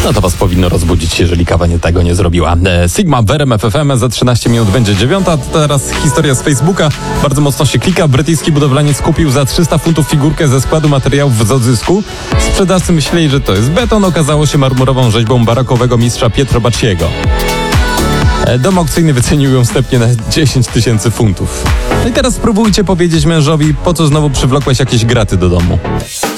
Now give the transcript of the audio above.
No to was powinno rozbudzić, jeżeli kawa tego nie zrobiła. Sigma w RMF FM, za 13 minut będzie 9. Teraz historia z Facebooka. Bardzo mocno się klika. Brytyjski budowlaniec kupił za 300 funtów figurkę ze składu materiałów z odzysku. Sprzedawcy myśleli, że to jest beton. Okazało się marmurową rzeźbą barokowego mistrza Pietro Bacciego. Dom aukcyjny wycenił ją wstępnie na 10 000 funtów. No i teraz spróbujcie powiedzieć mężowi, po co znowu przywlokłeś jakieś graty do domu.